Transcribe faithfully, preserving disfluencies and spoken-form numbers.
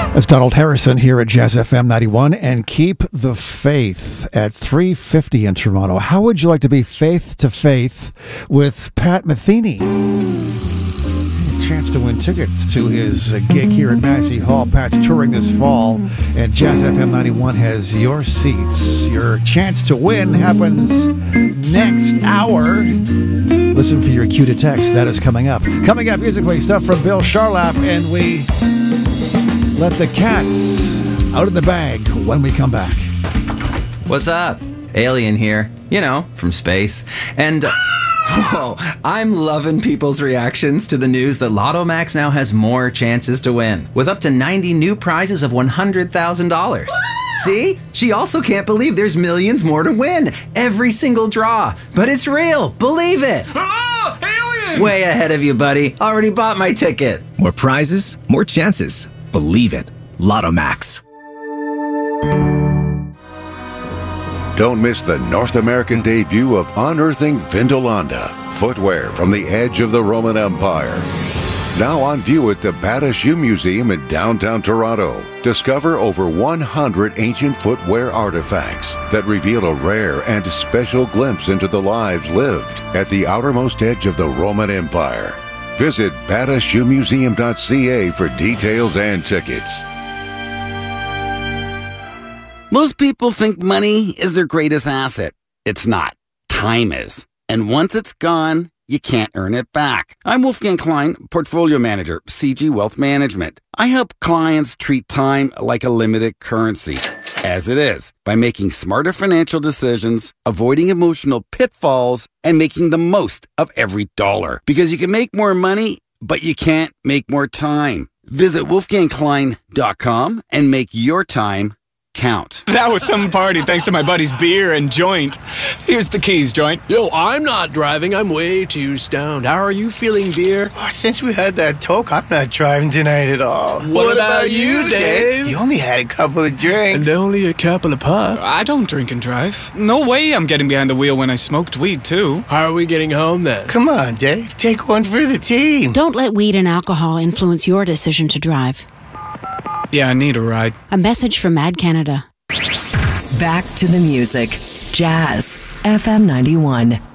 That's Donald Harrison here at Jazz F M ninety-one, and keep the faith at three fifty in Toronto. How would you like to be faith to faith with Pat Metheny? A chance to win tickets to his gig here at Massey Hall. Pat's touring this fall, and Jazz F M ninety-one has your seats. Your chance to win happens next hour. Listen for your cue to text. That is coming up. Coming up musically, stuff from Bill Charlap, and we let the cats out of the bag when we come back. What's up? Alien here. You know, from space. And, uh, whoa, I'm loving people's reactions to the news that Lotto Max now has more chances to win, with up to ninety new prizes of one hundred thousand dollars. See? She also can't believe there's millions more to win. Every single draw. But it's real. Believe it. Oh, alien! Way ahead of you, buddy. Already bought my ticket. More prizes, more chances. Believe it. Lotto Max. Don't miss the North American debut of Unearthing Vindolanda, footwear from the edge of the Roman Empire. Now on view at the Bata Shoe Museum in downtown Toronto. Discover over one hundred ancient footwear artifacts that reveal a rare and special glimpse into the lives lived at the outermost edge of the Roman Empire. Visit bata shoe museum dot c a for details and tickets. Most people think money is their greatest asset. It's not. Time is. And once it's gone, you can't earn it back. I'm Wolfgang Klein, Portfolio Manager, C G Wealth Management. I help clients treat time like a limited currency, as it is, by making smarter financial decisions, avoiding emotional pitfalls, and making the most of every dollar. Because you can make more money, but you can't make more time. Visit wolfgang klein dot com and make your time count. That was some party thanks to my buddy's beer and joint. Here's the keys, joint. Yo, I'm not driving. I'm way too stoned. How are you feeling, beer? Oh, since we had that talk, I'm not driving tonight at all. What, what about, about you, Dave? You only had a couple of drinks. And only a couple of puffs. I don't drink and drive. No way I'm getting behind the wheel when I smoked weed, too. How are we getting home, then? Come on, Dave. Take one for the team. Don't let weed and alcohol influence your decision to drive. Yeah, I need a ride. A message from Mad Canada. Back to the music. Jazz F M ninety-one.